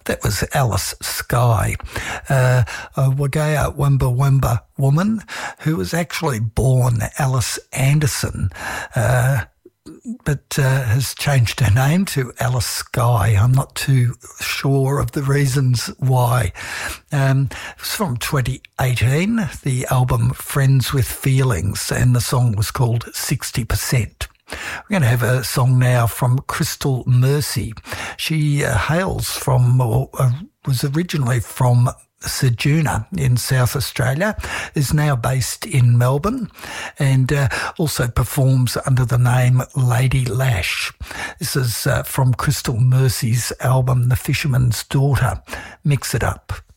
That was Alice Skye, a Wagaya Wemba Wemba woman who was actually born Alice Anderson, but has changed her name to Alice Skye. I'm not too sure of the reasons why. It was from 2018, the album Friends with Feelings, and the song was called 60%. We're going to have a song now from Crystal Mercy. She hails from, or was originally from Ceduna in South Australia, is now based in Melbourne, and also performs under the name Lady Lash. This is from Crystal Mercy's album The Fisherman's Daughter. Mix It Up.